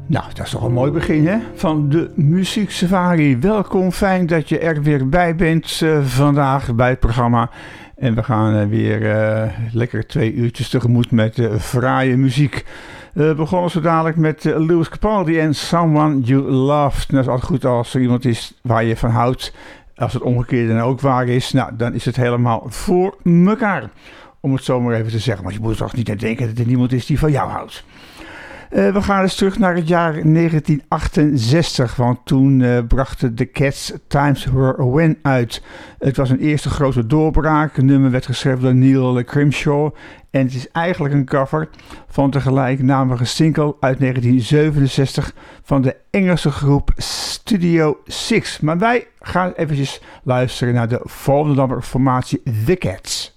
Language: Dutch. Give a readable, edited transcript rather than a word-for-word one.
Nou, dat is toch een mooi begin, hè? Van de Muziek Safari. Welkom, fijn dat je er weer bij bent vandaag bij het programma. En we gaan weer lekker 2 uurtjes tegemoet met fraaie muziek. We begonnen zo dadelijk met Lewis Capaldi en Someone You Loved. Dat is altijd goed als er iemand is waar je van houdt. Als het omgekeerde dan ook waar is, nou, dan is het helemaal voor mekaar. Om het zo maar even te zeggen. Want je moet er toch niet aan denken dat er niemand is die van jou houdt. We gaan eens terug naar het jaar 1968, want toen brachten The Cats Times Were When uit. Het was een eerste grote doorbraak. Het nummer werd geschreven door Neil Grimshaw en het is eigenlijk een cover van de gelijknamige single uit 1967 van de Engelse groep Studio Six. Maar wij gaan eventjes luisteren naar de volgende formatie The Cats.